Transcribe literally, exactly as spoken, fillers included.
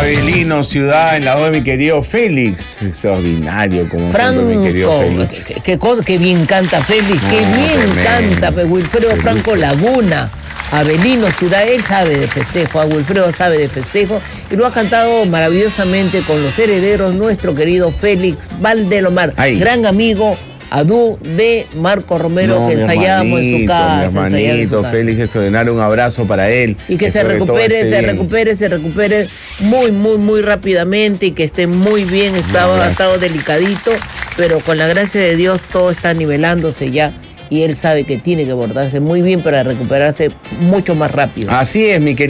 Abelino, Ciudad, en la voz de mi querido Félix. Extraordinario, como Franco, siempre, mi querido Félix. Qué, qué, cosa, qué bien canta Félix, No, qué bien tremendo. canta pues, Wilfredo Feliz. Franco Laguna. Abelino, Ciudad, él sabe de festejo, a Wilfredo sabe de festejo y lo ha cantado maravillosamente con los herederos, nuestro querido Félix Valdelomar, Ay. gran amigo, Adú de Marco Romero, No, que mi ensayamos en su hermanito, casa. mi ensayamos en su hermanito, casa. Félix, extraordinario, un abrazo para él. Y que se Espero todo recupere, esté se bien. recupere, se recupere muy, muy, muy rápidamente y que esté muy bien. Estaba abrazo. estado delicadito, pero con la gracia de Dios todo está nivelándose ya y él sabe que tiene que abordarse muy bien para recuperarse mucho más rápido. Así es, mi querido.